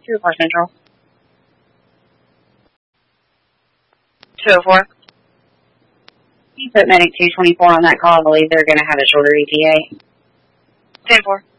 204 Central. 204. You put Medic 224 on that call. I believe they're going to have a shorter ETA. 10-4.